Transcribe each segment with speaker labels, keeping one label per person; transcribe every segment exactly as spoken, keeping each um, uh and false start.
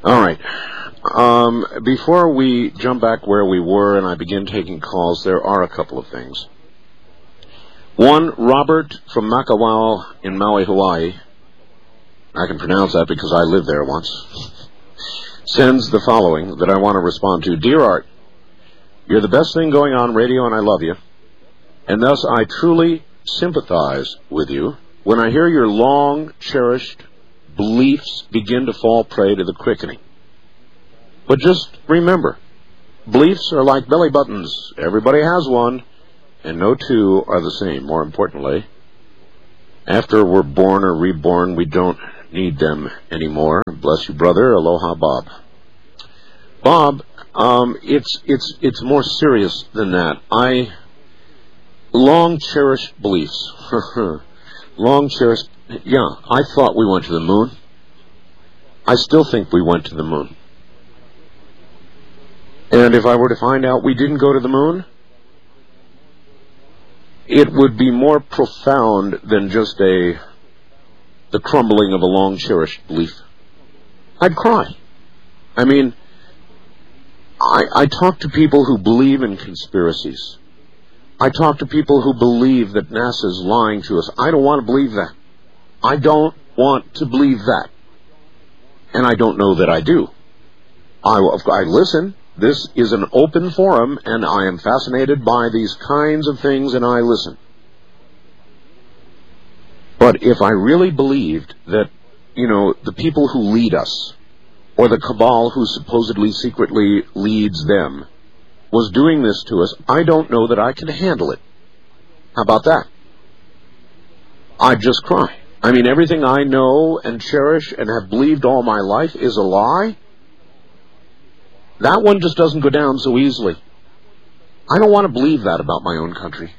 Speaker 1: All right. Um, before we jump back where we were and I begin taking calls, there are a couple of things. One, Robert from Makawao in Maui, Hawaii, I can pronounce that because I lived there once, sends the following that I want to respond to. Dear Art, you're the best thing going on radio and I love you, and thus I truly sympathize with you when I hear your long-cherished beliefs begin to fall prey to the quickening. But just remember, beliefs are like belly buttons. Everybody has one, and no two are the same. More importantly, after we're born or reborn, we don't need them anymore. Bless you, brother. Aloha, Bob. Bob, um, it's it's it's more serious than that. I long cherished beliefs. long cherished. Yeah, I thought we went to the moon. I still think we went to the moon. And if I were to find out we didn't go to the moon, it would be more profound than just a the crumbling of a long-cherished belief. I'd cry. I mean, I, I talk to people who believe in conspiracies. I talk to people who believe that NASA's lying to us. I don't want to believe that. I don't want to believe that. And I don't know that I do. I, I listen. This is an open forum, and I am fascinated by these kinds of things, and I listen. But if I really believed that, you know, the people who lead us, or the cabal who supposedly secretly leads them, was doing this to us, I don't know that I can handle it. How about that? I'd just cry. I mean, everything I know and cherish and have believed all my life is a lie. That one just doesn't go down so easily. I don't want to believe that about my own country.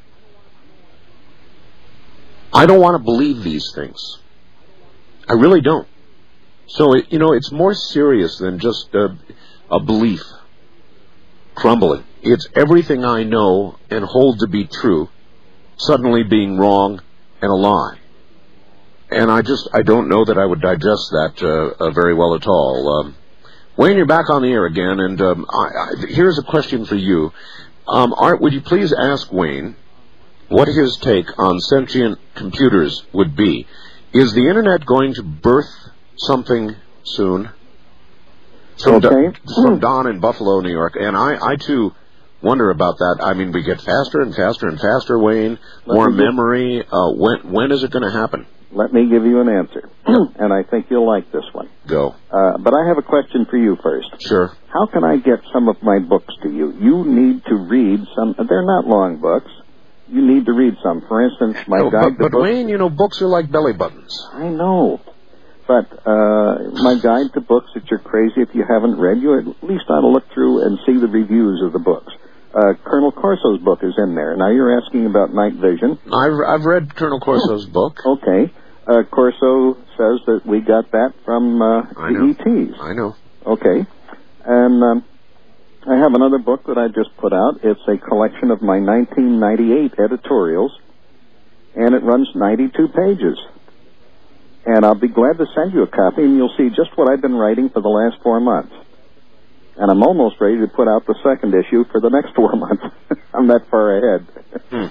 Speaker 1: I don't want to believe these things. I really don't. So, it, you know, it's more serious than just a, a belief crumbling. It's everything I know and hold to be true suddenly being wrong and a lie. And I just, I don't know that I would digest that uh, uh, very well at all. Um, Wayne, you're back on the air again, and um, I, I, here's a question for you. Um, Art, would you please ask Wayne what his take on sentient computers would be? Is the Internet going to birth something soon? From,
Speaker 2: okay.
Speaker 1: Do, from Don in Buffalo, New York. And I, I, too, wonder about that. I mean, we get faster and faster and faster, Wayne,
Speaker 2: Let
Speaker 1: more
Speaker 2: me
Speaker 1: memory. Uh, when, when is it going to happen?
Speaker 2: Let me give you an answer, and I think you'll like this one.
Speaker 1: Go.
Speaker 2: Uh, but I have a question for you first.
Speaker 1: Sure.
Speaker 2: How can I get some of my books to you? You need to read some. They're not long books. You need to read some. For instance, my
Speaker 1: no,
Speaker 2: guide
Speaker 1: but,
Speaker 2: to
Speaker 1: but
Speaker 2: books.
Speaker 1: Wayne, you know, books are like belly buttons.
Speaker 2: I know. But uh, my guide to books that you're crazy if you haven't read, you at least ought to look through and see the reviews of the books. Uh, Colonel Corso's book is in there. Now, you're asking about night vision.
Speaker 1: I've, I've read Colonel Corso's book.
Speaker 2: Okay. Uh, Corso says that we got that from uh, the E Ts.
Speaker 1: I know.
Speaker 2: Okay. And um, I have another book that I just put out. It's a collection of my nineteen ninety-eight editorials, and it runs ninety-two pages. And I'll be glad to send you a copy, and you'll see just what I've been writing for the last four months. And I'm almost ready to put out the second issue for the next four months. I'm that far ahead.
Speaker 1: Hmm.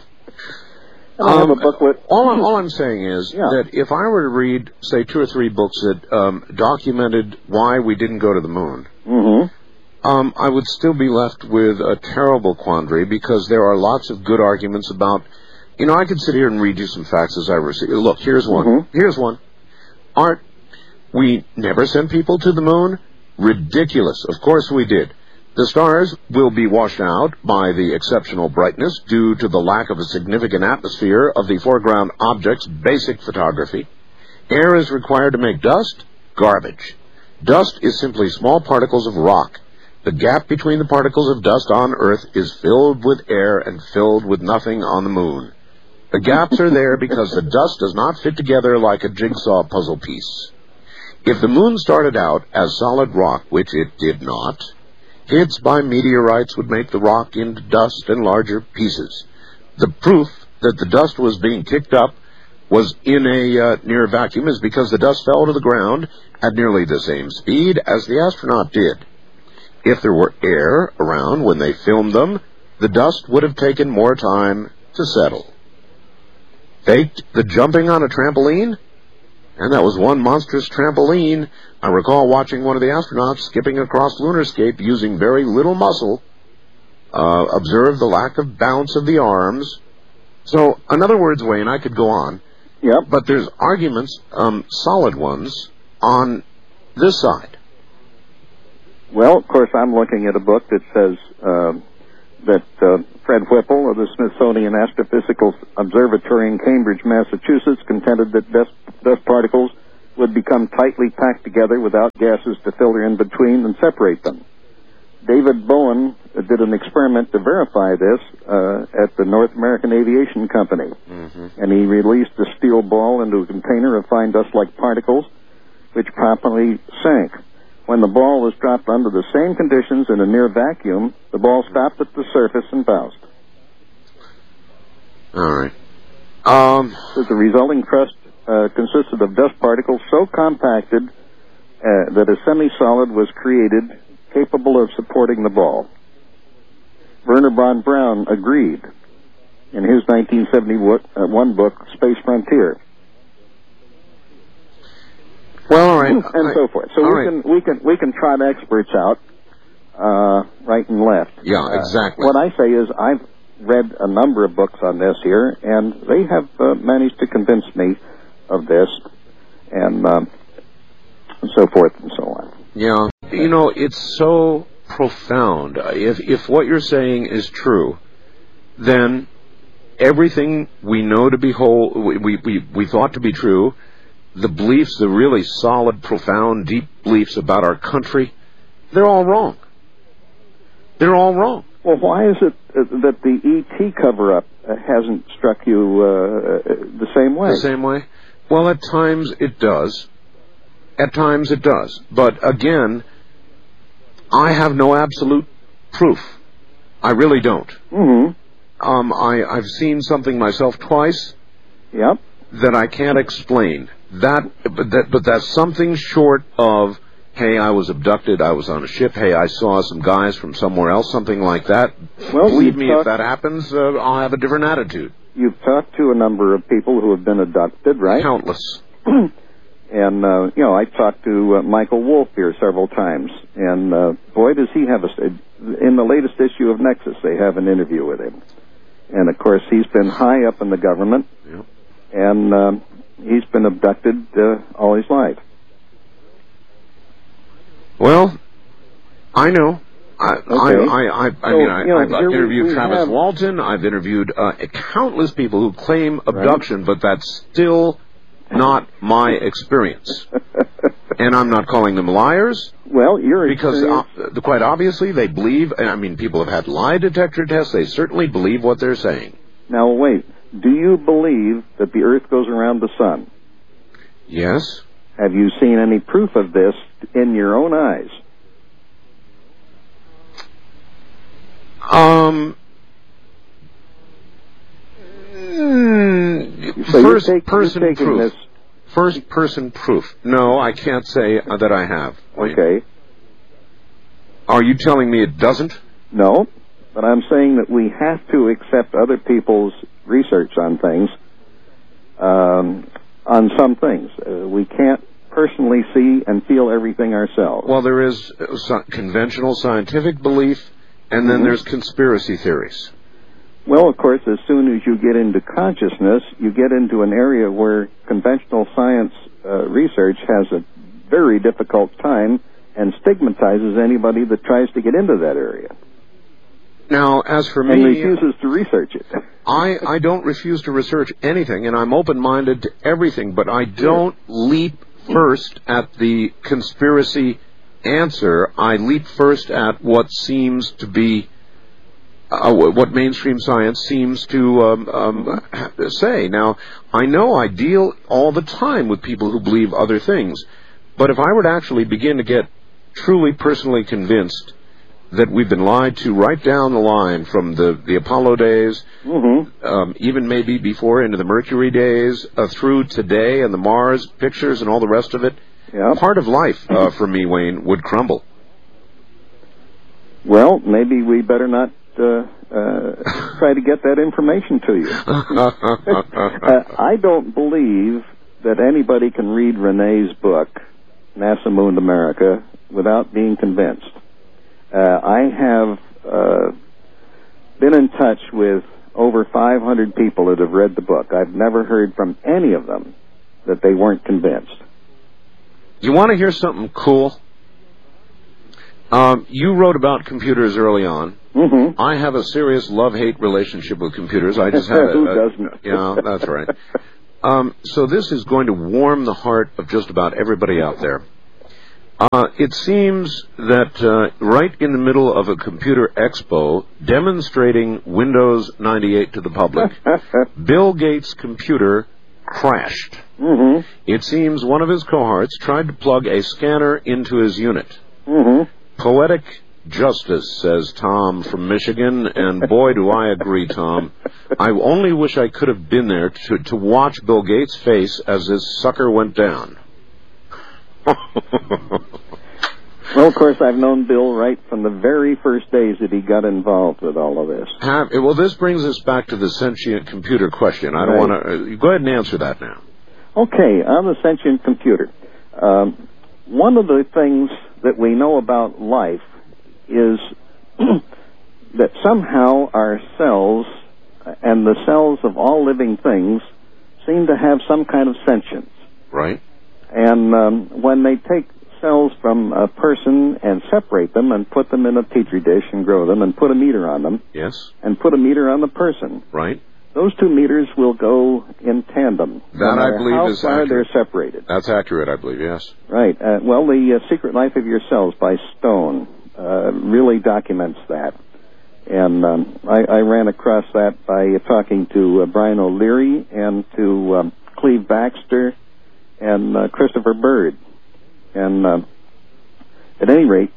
Speaker 2: I have
Speaker 1: um,
Speaker 2: a booklet.
Speaker 1: All, I'm, all I'm saying is
Speaker 2: Yeah.
Speaker 1: that if I were to read, say, two or three books that um, documented why we didn't go to the moon,
Speaker 2: Mm-hmm.
Speaker 1: um, I would still be left with a terrible quandary because there are lots of good arguments about, you know, I could sit here and read you some facts as I receive. Look, here's one.
Speaker 2: Mm-hmm.
Speaker 1: Here's one. Art, we never sent people to the moon? Ridiculous. Of course we did. The stars will be washed out by the exceptional brightness due to the lack of a significant atmosphere of the foreground object's basic photography. Air is required to make dust? Garbage. Dust is simply small particles of rock. The gap between the particles of dust on Earth is filled with air and filled with nothing on the moon. The gaps are there because the dust does not fit together like a jigsaw puzzle piece. If the moon started out as solid rock, which it did not, hits by meteorites would make the rock into dust and larger pieces. The proof that the dust was being kicked up was in a uh, near vacuum is because the dust fell to the ground at nearly the same speed as the astronaut did. If there were air around when they filmed them, the dust would have taken more time to settle. Faked the jumping on a trampoline? And that was one monstrous trampoline. I recall watching one of the astronauts skipping across Lunarscape using very little muscle. Uh, observe the lack of bounce of the arms. So, in other words, Wayne, I could go on.
Speaker 2: Yep.
Speaker 1: But there's arguments, um, solid ones, on this side.
Speaker 2: Well, of course, I'm looking at a book that says uh, that uh, Fred Whipple of the Smithsonian Astrophysical Observatory in Cambridge, Massachusetts, contended that dust, dust particles would become tightly packed together without gases to filter in between and separate them. David Bowen did an experiment to verify this uh, at the North American Aviation Company. Mm-hmm. And he released a steel ball into a container of fine dust-like particles, which promptly sank. When the ball was dropped under the same conditions in a near vacuum, the ball stopped at the surface and bounced.
Speaker 1: All right. Um,
Speaker 2: so the resulting crust uh, consisted of dust particles so compacted uh, that a semi-solid was created capable of supporting the ball. Werner von Braun agreed in his nineteen seventy-one book, Space Frontier.
Speaker 1: Well, all right,
Speaker 2: and
Speaker 1: I,
Speaker 2: so forth. So we
Speaker 1: right.
Speaker 2: can we can we can trot experts out uh, right and left.
Speaker 1: Yeah, exactly.
Speaker 2: Uh, what I say is I've read a number of books on this here, and they have uh, managed to convince me of this, and, um, and so forth and so on.
Speaker 1: Yeah, you know, it's so profound. If if what you're saying is true, then everything we know to be whole, we we we, we thought to be true. The beliefs, the really solid, profound, deep beliefs about our country, they're all wrong. They're all wrong.
Speaker 2: Well, why is it that the E T cover-up hasn't struck you uh, the same way?
Speaker 1: The same way? Well, at times it does. At times it does. But again, I have no absolute proof. I really don't.
Speaker 2: Mm-hmm.
Speaker 1: Um, I, I've seen something myself twice.
Speaker 2: Yep.
Speaker 1: That I can't explain. That, but that, but that's something short of, hey, I was abducted, I was on a ship, hey, I saw some guys from somewhere else, something like that.
Speaker 2: Well,
Speaker 1: believe me,
Speaker 2: talked,
Speaker 1: if that happens, uh, I'll have a different attitude.
Speaker 2: You've talked to a number of people who have been abducted, right?
Speaker 1: Countless.
Speaker 2: And, uh, you know, I talked to uh, Michael Wolff here several times, and uh, boy, does he have a... In the latest issue of Nexus, they have an interview with him. And, of course, he's been high up in the government.
Speaker 1: Yep.
Speaker 2: And um, he's been abducted uh, all his life.
Speaker 1: Well, I know. I,
Speaker 2: okay.
Speaker 1: I, I, I, I
Speaker 2: so,
Speaker 1: mean, I,
Speaker 2: you know,
Speaker 1: I've interviewed
Speaker 2: we, we
Speaker 1: Travis
Speaker 2: have...
Speaker 1: Walton. I've interviewed uh, countless people who claim abduction, right. But that's still not my experience. And I'm not calling them liars.
Speaker 2: Well, you're
Speaker 1: because uh, quite obviously they believe. I mean, people have had lie detector tests. They certainly believe what they're saying.
Speaker 2: Now, wait. Do you believe that the Earth goes around the sun?
Speaker 1: Yes.
Speaker 2: Have you seen any proof of this in your own eyes?
Speaker 1: Um. Mm,
Speaker 2: so
Speaker 1: first
Speaker 2: take,
Speaker 1: person proof.
Speaker 2: This...
Speaker 1: First person proof. No, I can't say uh, that I have. Wait.
Speaker 2: Okay.
Speaker 1: Are you telling me it doesn't?
Speaker 2: No, but I'm saying that we have to accept other people's research on things, um, on some things. Uh, we can't personally see and feel everything ourselves.
Speaker 1: Well, there is uh, conventional scientific belief, and then mm-hmm. there's conspiracy theories.
Speaker 2: Well, of course, as soon as you get into consciousness, you get into an area where conventional science uh, research has a very difficult time and stigmatizes anybody that tries to get into that area.
Speaker 1: Now, as for me...
Speaker 2: And refuses to research it.
Speaker 1: I, I don't refuse to research anything, and I'm open-minded to everything, but I don't leap first at the conspiracy answer. I leap first at what seems to be... Uh, what mainstream science seems to um, um, say. Now, I know I deal all the time with people who believe other things, but if I were to actually begin to get truly personally convinced that we've been lied to right down the line from the, the Apollo days,
Speaker 2: Mm-hmm.
Speaker 1: um, even maybe before into the Mercury days, uh, through today and the Mars pictures and all the rest of it.
Speaker 2: Yeah.
Speaker 1: Part of life, uh, for me, Wayne, would crumble.
Speaker 2: Well, maybe we better not uh, uh, try to get that information to you. uh, I don't believe that anybody can read Renee's book, NASA Mooned America, without being convinced. Uh, I have uh, been in touch with over five hundred people that have read the book. I've never heard from any of them that they weren't convinced.
Speaker 1: You want to hear something cool? Um, you wrote about computers early on.
Speaker 2: Mm-hmm.
Speaker 1: I have a serious love-hate relationship with computers. I just had a...
Speaker 2: Who
Speaker 1: a
Speaker 2: doesn't?
Speaker 1: Yeah, that's right. Um, so this is going to warm the heart of just about everybody out there. Uh, it seems that uh, right in the middle of a computer expo demonstrating Windows ninety-eight to the public, Bill Gates' computer crashed.
Speaker 2: Mm-hmm.
Speaker 1: It seems one of his cohorts tried to plug a scanner into his unit.
Speaker 2: Mm-hmm.
Speaker 1: Poetic justice, says Tom from Michigan, and boy, do I agree, Tom. I only wish I could have been there to, to watch Bill Gates' face as this sucker went down.
Speaker 2: Well, of course, I've known Bill right from the very first days that he got involved with all of this.
Speaker 1: Have, well, this brings us back to the sentient computer question. I don't
Speaker 2: Right.
Speaker 1: want to... Uh, go ahead and answer that now.
Speaker 2: Okay, on the sentient computer, um, one of the things that we know about life is that somehow our cells and the cells of all living things seem to have some kind of sentience.
Speaker 1: Right.
Speaker 2: And um, when they take cells from a person and separate them and put them in a petri dish and grow them and put a meter on them
Speaker 1: Yes.
Speaker 2: and put a meter on the person,
Speaker 1: Right.
Speaker 2: those two meters will go in tandem.
Speaker 1: That,
Speaker 2: no
Speaker 1: I
Speaker 2: matter
Speaker 1: believe,
Speaker 2: how
Speaker 1: is
Speaker 2: far
Speaker 1: accurate.
Speaker 2: they're separated.
Speaker 1: That's accurate, I believe, yes.
Speaker 2: Right. Uh, well, the uh, Secret Life of Your Cells by Stone uh, really documents that. And um, I, I ran across that by talking to uh, Brian O'Leary and to um, Cleve Baxter and uh, Christopher Bird. And uh, at any rate,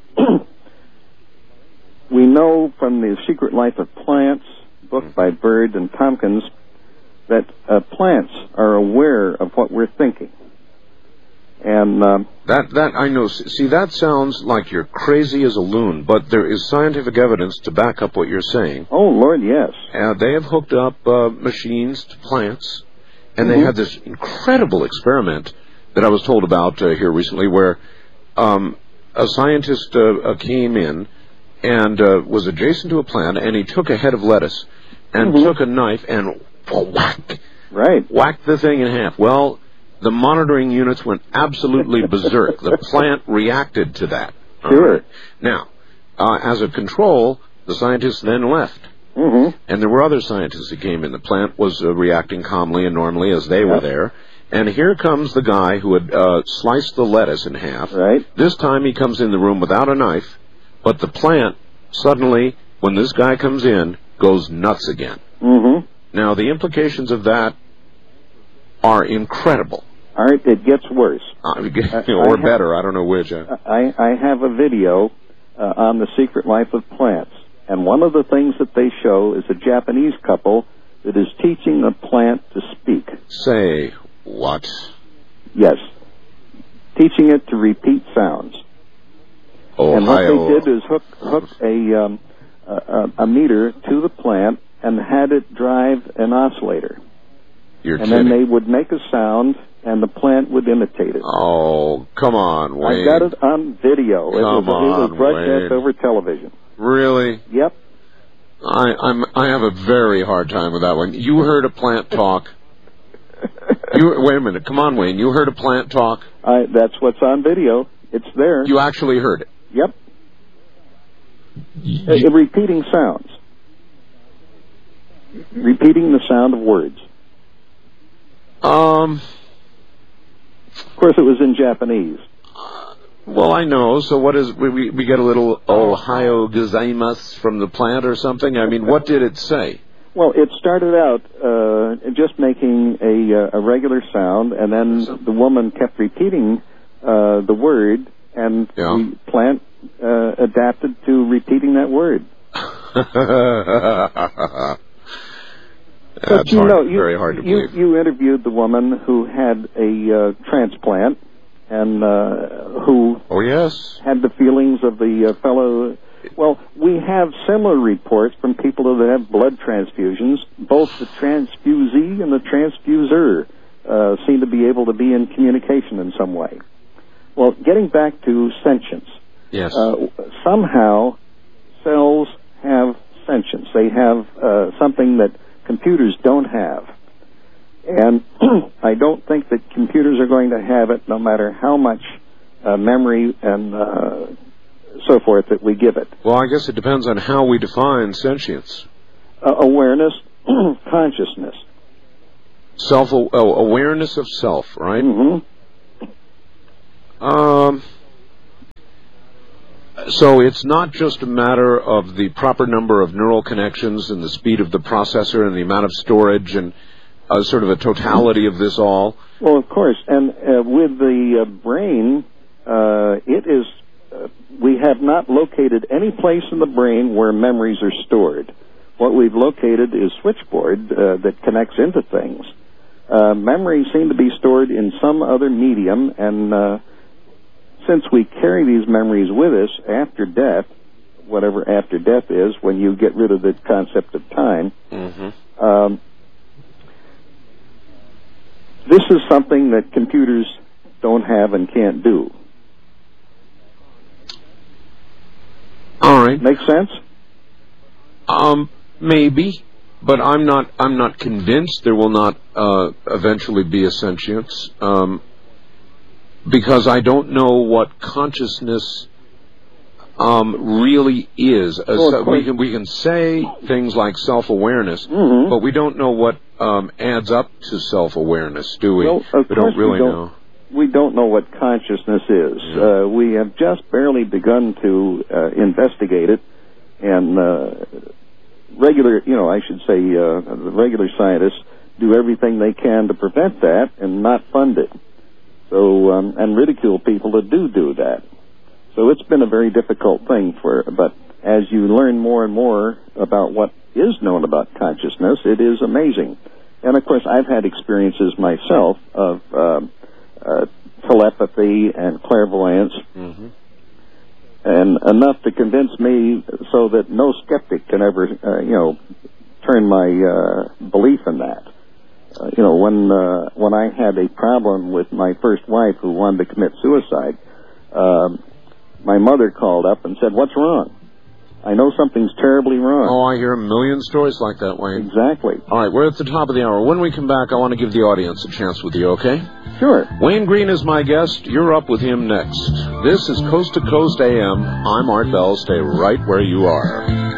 Speaker 2: we know from the Secret Life of Plants, book by Bird and Tompkins, that uh, plants are aware of what we're thinking. And um,
Speaker 1: That, that, I know. See, that sounds like you're crazy as a loon, but there is scientific evidence to back up what you're saying.
Speaker 2: oh, Lord, yes.
Speaker 1: Uh, they have hooked up uh, machines to plants, and
Speaker 2: Mm-hmm.
Speaker 1: they had this incredible experiment that I was told about uh, here recently, where um, a scientist uh, uh, came in and uh, was adjacent to a plant, and he took a head of lettuce and
Speaker 2: Mhm.
Speaker 1: took a knife and whack,
Speaker 2: Right.
Speaker 1: whacked the thing in half. Well, the monitoring units went absolutely berserk. The plant reacted to that. All
Speaker 2: Sure.
Speaker 1: right. Now, uh, as a control, the scientists then left.
Speaker 2: Mm-hmm.
Speaker 1: And there were other scientists who came in. The plant was uh, reacting calmly and normally as they were
Speaker 2: Yep.
Speaker 1: there. And here comes the guy who had uh, sliced the lettuce in half.
Speaker 2: Right.
Speaker 1: This time he comes in the room without a knife, but the plant suddenly, when this guy comes in, goes nuts again.
Speaker 2: Mm-hmm.
Speaker 1: Now, the implications of that are incredible.
Speaker 2: All right, it gets worse.
Speaker 1: Uh,
Speaker 2: I
Speaker 1: or
Speaker 2: have-
Speaker 1: better, I don't know which. Uh,
Speaker 2: I, I have a video uh, on the Secret Life of Plants, and one of the things that they show is a Japanese couple that is teaching a plant to speak.
Speaker 1: say what?
Speaker 2: Yes. Teaching it to repeat sounds.
Speaker 1: Ohio.
Speaker 2: And what they did is hook, hook a, um, a, a meter to the plant and had it drive an oscillator.
Speaker 1: You're
Speaker 2: And
Speaker 1: kidding.
Speaker 2: then they would make a sound, and the plant would imitate it.
Speaker 1: Oh, come on, Wayne.
Speaker 2: I got it on video. It was,
Speaker 1: Come
Speaker 2: it was
Speaker 1: on,
Speaker 2: broadcast
Speaker 1: Wayne.
Speaker 2: over television.
Speaker 1: Really?
Speaker 2: Yep.
Speaker 1: I, I'm. I have a very hard time with that one. You heard a plant talk. You wait a minute. Come on, Wayne. You heard a plant talk.
Speaker 2: I, that's what's on video. It's there.
Speaker 1: You actually heard it.
Speaker 2: Yep.
Speaker 1: You-
Speaker 2: Uh, repeating sounds. Repeating the sound of words.
Speaker 1: um.
Speaker 2: Of course, it was in Japanese.
Speaker 1: Well, I know. So what is we we, we get a little Ohio gozaimasu from the plant or something? I mean, what did it say?
Speaker 2: Well, it started out uh, just making a, uh, a regular sound, and then the woman kept repeating uh, the word, and
Speaker 1: Yeah.
Speaker 2: the plant uh, adapted to repeating that word.
Speaker 1: That's
Speaker 2: but you
Speaker 1: hard,
Speaker 2: know, you,
Speaker 1: very hard to
Speaker 2: you,
Speaker 1: believe.
Speaker 2: You interviewed the woman who had a uh, transplant and uh, who
Speaker 1: oh, yes.
Speaker 2: had the feelings of the uh, fellow. Well, we have similar reports from people that have blood transfusions. Both the transfusee and the transfuser uh, seem to be able to be in communication in some way. Well, getting back to sentience.
Speaker 1: Yes.
Speaker 2: Uh, somehow, cells have sentience. They have uh, something that computers don't have. And I don't think that computers are going to have it no matter how much uh, memory and uh, so forth that we give it.
Speaker 1: Well, I guess it depends on how we define sentience.
Speaker 2: Uh, awareness, consciousness.
Speaker 1: Self oh, awareness of self, right?
Speaker 2: Mm-hmm.
Speaker 1: Um... So it's not just a matter of the proper number of neural connections and the speed of the processor and the amount of storage and uh, sort of a totality of this all?
Speaker 2: Well, of course. And uh, with the uh, brain, uh, it is, uh, we have not located any place in the brain where memories are stored. What we've located is switchboard uh, that connects into things. Uh, memories seem to be stored in some other medium, and uh, since we carry these memories with us after death, whatever after death is, when you get rid of the concept of time,
Speaker 1: mm-hmm.
Speaker 2: um, this is something that computers don't have and can't do.
Speaker 1: All right.
Speaker 2: Make sense?
Speaker 1: Um, maybe, but I'm not. I'm not convinced there will not uh, eventually be a sentience. Um, Because I don't know what consciousness um, really is. Uh,
Speaker 2: well,
Speaker 1: so we can we can say things like self-awareness,
Speaker 2: mm-hmm.
Speaker 1: but we don't know what um, adds up to self-awareness, do we?
Speaker 2: Well, of
Speaker 1: we don't
Speaker 2: course
Speaker 1: really
Speaker 2: we don't,
Speaker 1: know.
Speaker 2: We don't know what consciousness is.
Speaker 1: Yeah.
Speaker 2: Uh, we have just barely begun to uh, investigate it, and uh, regular, you know, I should say, uh, the regular scientists do everything they can to prevent that and not fund it. So, um, and ridicule people that do do that. So it's been a very difficult thing for, but as you learn more and more about what is known about consciousness, it is amazing. And of course, I've had experiences myself of uh, uh, telepathy and clairvoyance,
Speaker 1: mm-hmm.
Speaker 2: and enough to convince me so that no skeptic can ever, uh, you know, turn my uh, belief in that. Uh, you know, when uh, when I had a problem with my first wife who wanted to commit suicide, um, my mother called up and said, "What's wrong? I know something's terribly wrong."
Speaker 1: Oh, I hear a million stories like that, Wayne.
Speaker 2: Exactly.
Speaker 1: All right, we're at the top of the hour. When we come back, I want to give the audience a chance with you, okay?
Speaker 2: Sure.
Speaker 1: Wayne Green is my guest. You're up with him next. This is Coast to Coast A M. I'm Art Bell. Stay right where you are.